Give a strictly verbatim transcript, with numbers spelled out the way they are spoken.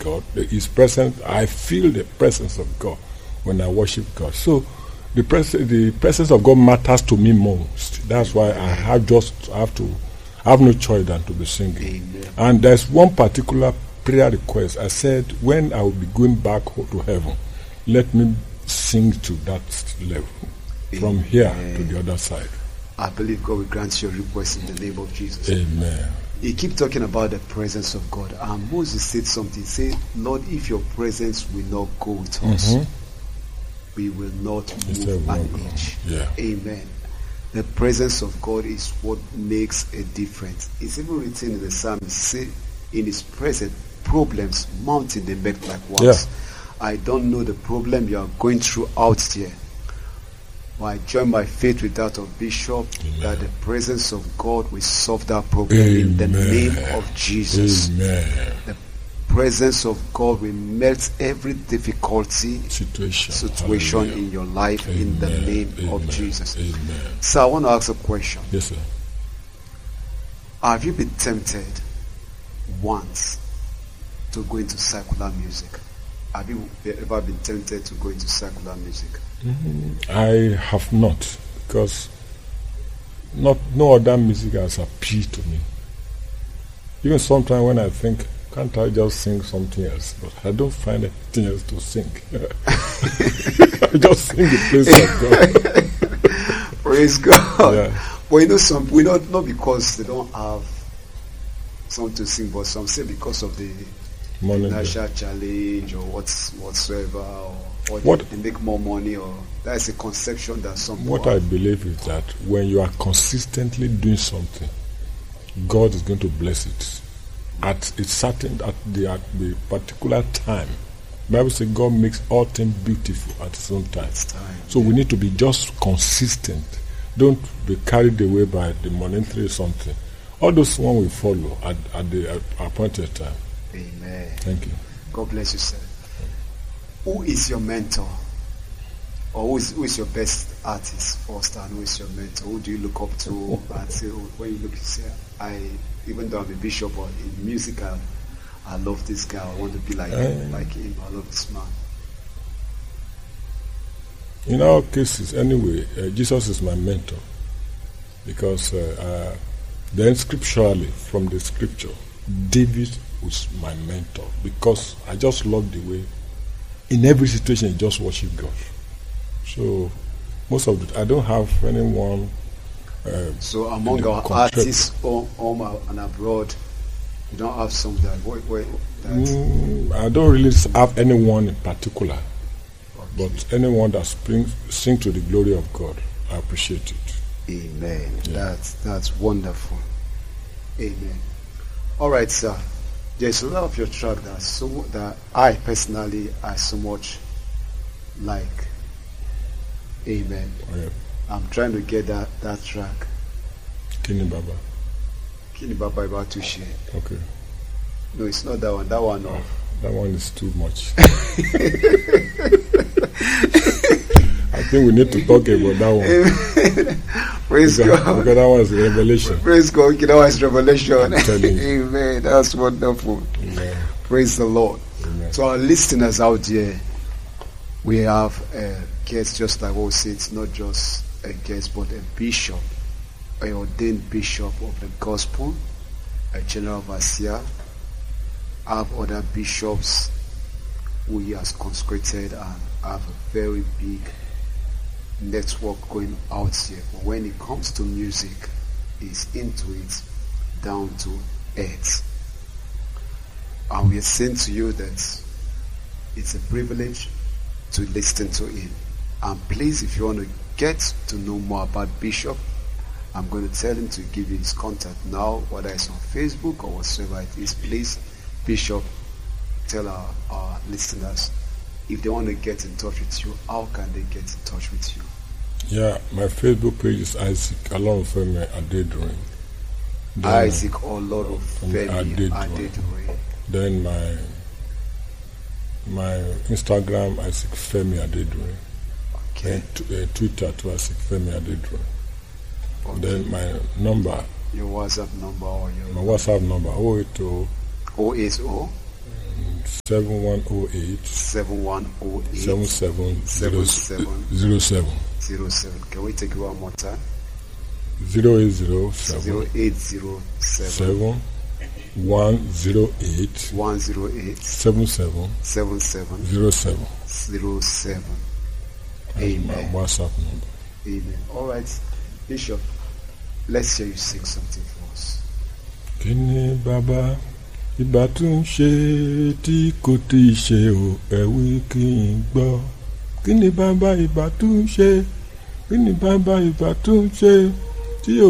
God. His presence, I feel the presence of God when I worship God. So the, pres- the presence of God matters to me most. That's why I have just have to I have no choice than to be singing. Amen. And there's one particular prayer request. I said, when I will be going back to heaven, let me sing to that level, from Amen. here to the other side. I believe God will grant your request in the name of Jesus. Amen. You keep talking about the presence of God. And Moses said something. He said, Lord, if your presence will not go with us, Mhm. we will not He said, move "Will an not go." inch. Yeah. Amen. The presence of God is what makes a difference. It's even written in the Psalms, say, in his presence, problems mountain they make like wax. Yeah. I don't know the problem you are going through out there. But I join my faith with that of Bishop, Amen. that the presence of God will solve that problem in the Amen. name of Jesus. Amen. The presence of God will melt every difficulty Situation. situation Hallelujah. in your life in the Amen. name of Amen. Jesus. Amen. So I want to ask a question. Yes, sir. Have you been tempted once to go into secular music? Have you ever been tempted to go into secular music? I have not, because not no other music has appealed to me. Even sometimes when I think, can't I just sing something else? But I don't find anything else to sing. I just sing the praise of God. Praise God. Yeah. But you know, some we not not because they don't have something to sing, but some say because of the Money. financial challenge or what's whatsoever, or, or What- they, they make more money, or that's a conception that some people What I have. believe is that when you are consistently doing something, God is going to bless it. At it's certain at the at the particular time. The Bible says God makes all things beautiful at His own time. time, So we need to be just consistent. Don't be carried away by the monetary something. All those one will follow at, at the appointed time. Amen. Thank you. God bless you, sir. Who is your mentor? Or who is, who is your best artist first, and who is your mentor? Who do you look up to and say, oh, when you look, you say, I, even though I'm a bishop, but in music, I, I love this guy. I want to be like him, Uh, like him. I love this man. In our cases, anyway, uh, Jesus is my mentor, because uh, uh, then scripturally, from the scripture, David was my mentor, because I just love the way, in every situation, he just worship God. So most of it, I don't have anyone. Uh, So among the our contract- artists home, home and abroad, you don't have some that, wait, wait, that mm, I don't really have anyone in particular, okay. but anyone that springs, sing to the glory of God, I appreciate it. Amen. Yeah. That's that's wonderful. Amen. All right, sir. There's a lot of your track that so that I personally I so much like. Amen. Oh, yeah. I'm trying to get that that track. Kini Baba. Kini Baba Ibatushe. Okay. No, it's not that one. That one, no. That one is too much. I think we need to talk about that one. Praise because, God. because that one is a revelation. Praise God. Okay, that was revelation. I'm telling you. Amen. That's wonderful. Amen. Praise the Lord. Amen. So our listeners out there, we have a guest, just like what we said, it's not just a guest, but a bishop, an ordained bishop of the gospel, a general overseer. I have other bishops who he has consecrated and have a very big network going out here. But when it comes to music, he's into it down to earth. And we are saying to you that it's a privilege to listen to him. And please, if you want to get to know more about Bishop, I'm going to tell him to give you his contact now, whether it's on Facebook or whatsoever it is. Please, Bishop, tell our, our listeners, if they want to get in touch with you, how can they get in touch with you? Yeah, my Facebook page is Isaac Olorunfemi Adedure. Isaac Olorunfemi Adedure. Adedure. Then my my Instagram Isaac Femi Adedure. Okay. And t- uh, Twitter to Isaac Femi Adedure. Okay. Then my number, Your WhatsApp number or my your WhatsApp number oh eight oh oh eight oh seven one oh eight seven one oh eight seven seven seven seven zero seven. zero seven. Can we take it one more time? Zero eight zero seven zero eight zero seven seven one zero eight one zero eight seven seven seven seven zero seven. zero seven. My Amen. WhatsApp number. Amen. All right, Bishop, let's hear you sing something for us. Kí ni bàbá ìbá tún ṣe tí kò tí ì ṣe o ẹ wí kí n gbọ́? Kí ni bàbá ìbá tún ṣe? Kí ni bàbá ìbá tún ṣe tí ò